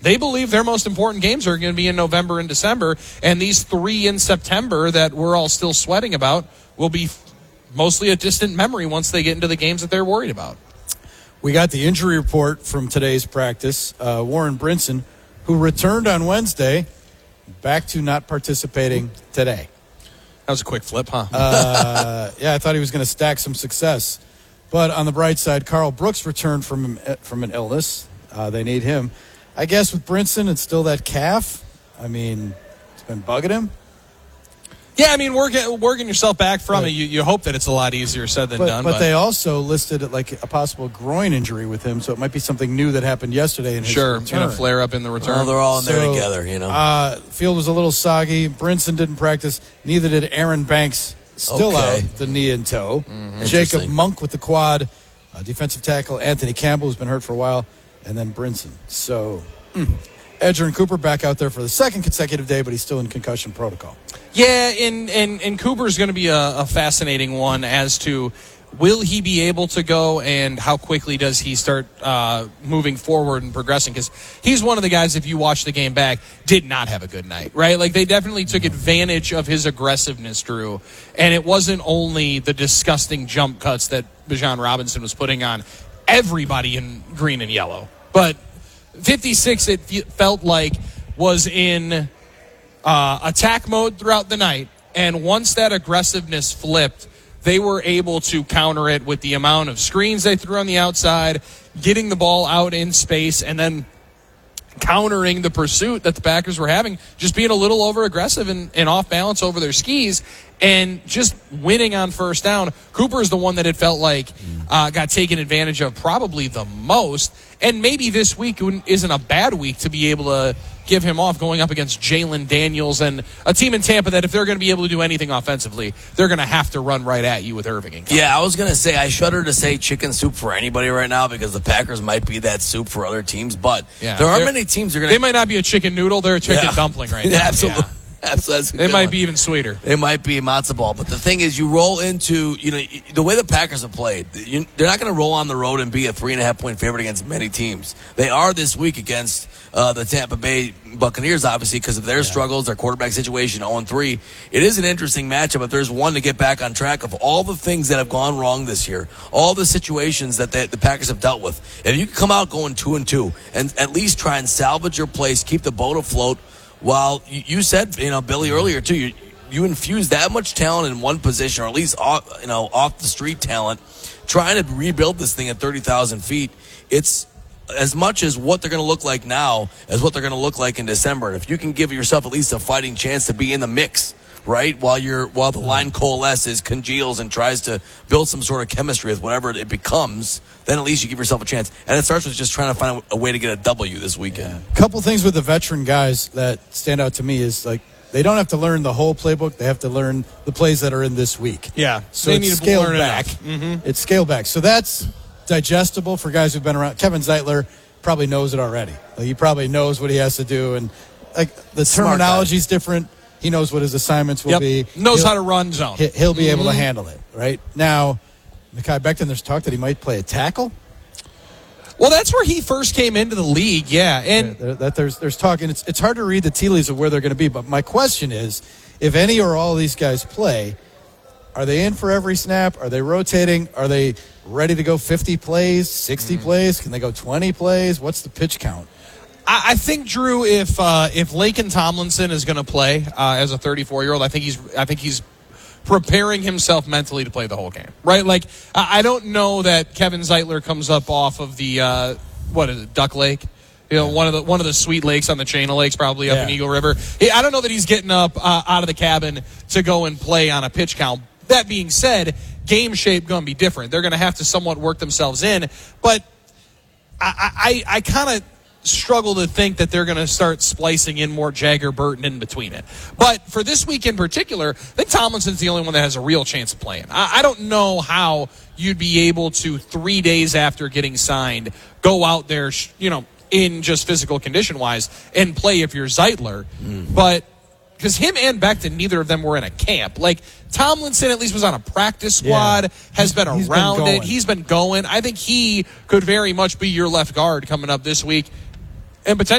they believe their most important games are going to be in November and December, and these 3 in September that we're all still sweating about will be mostly a distant memory once they get into the games that they're worried about. We got the injury report from today's practice. Warren Brinson, who returned on Wednesday, back to not participating today. That was a quick flip, huh? Yeah, I thought he was going to stack some success. But on the bright side, Carl Brooks returned from an illness. They need him. I guess with Brinson, it's still that calf. I mean, it's been bugging him. Yeah, I mean, working yourself back from it, you hope that it's a lot easier said than done. But they also listed it like a possible groin injury with him, so it might be something new that happened yesterday in his return. Sure, and a flare-up in the return. Well, they're all in there together, you know. Field was a little soggy. Brinson didn't practice. Neither did Aaron Banks, still out, the knee and toe. Mm-hmm. Jacob Monk with the quad. Defensive tackle Anthony Campbell, who's been hurt for a while. And then Brinson. So, Edger and Cooper back out there for the second consecutive day, but he's still in concussion protocol. Yeah, and Cooper's going to be a fascinating one as to will he be able to go and how quickly does he start moving forward and progressing? Because he's one of the guys, if you watch the game back, did not have a good night, right? Like, they definitely took advantage of his aggressiveness, Drew, and it wasn't only the disgusting jump cuts that Bijan Robinson was putting on everybody in green and yellow, but 56, it felt like, was in attack mode throughout the night, and once that aggressiveness flipped, they were able to counter it with the amount of screens they threw on the outside, getting the ball out in space, and then countering the pursuit that the Packers were having, just being a little over-aggressive and off balance over their skis, and just winning on first down. Cooper is the one that it felt like got taken advantage of probably the most, and maybe this week isn't a bad week to be able to give him off going up against Jalen Daniels and a team in Tampa that if they're going to be able to do anything offensively, they're going to have to run right at you with Irving. Yeah, I was going to say, I shudder to say chicken soup for anybody right now because the Packers might be that soup for other teams, but there are many teams that are going to... They might not be a chicken noodle, they're a chicken dumpling right now. Absolutely. Yeah. Absolutely. They might be even sweeter. They might be matzo ball. But the thing is, you roll into, the way the Packers have played, they're not going to roll on the road and be a 3.5-point favorite against many teams. They are this week against the Tampa Bay Buccaneers, obviously, because of their struggles, their quarterback situation, 0-3. It is an interesting matchup, but there's one to get back on track of all the things that have gone wrong this year, all the situations that the Packers have dealt with. If you can come out going 2-2 and at least try and salvage your place, keep the boat afloat, while you said, Billy, earlier, too, you infuse that much talent in one position, or at least off the street talent, trying to rebuild this thing at 30,000 feet. It's as much as what they're going to look like now as what they're going to look like in December. And if you can give yourself at least a fighting chance to be in the mix, right, while the line coalesces, congeals, and tries to build some sort of chemistry with whatever it becomes, then at least you give yourself a chance. And it starts with just trying to find a way to get a W this weekend. A couple things with the veteran guys that stand out to me is, like, they don't have to learn the whole playbook. They have to learn the plays that are in this week. Yeah. So it's scaled back. Mm-hmm. It's scaled back. So that's digestible for guys who've been around. Kevin Zeitler probably knows it already. Like, he probably knows what he has to do. And like the terminology is different. He knows what his assignments will be. Knows how to run zone. He'll be able to handle it, right? Now, Mekhi Becton, there's talk that he might play a tackle. Well, that's where he first came into the league, yeah. And there's talk, and it's hard to read the tea leaves of where they're going to be. But my question is, if any or all of these guys play, are they in for every snap? Are they rotating? Are they ready to go 50 plays, 60 plays? Can they go 20 plays? What's the pitch count? I think, Drew, if Laken Tomlinson is going to play as a 34-year-old, I think he's preparing himself mentally to play the whole game, right? Like, I don't know that Kevin Zeitler comes up off of the what is it, Duck Lake? One of the sweet lakes on the chain of lakes, probably up in Eagle River. I don't know that he's getting up out of the cabin to go and play on a pitch count. That being said, game shape going to be different. They're going to have to somewhat work themselves in, but I kind of struggle to think that they're going to start splicing in more Jagger Burton in between it. But for this week in particular, I think Tomlinson's the only one that has a real chance of playing. I don't know how you'd be able to, 3 days after getting signed, go out there, in just physical condition-wise and play if you're Zeitler. But because him and Becton, neither of them were in a camp. Like, Tomlinson at least was on a practice squad, has been around it. He's been going. I think he could very much be your left guard coming up this week and potentially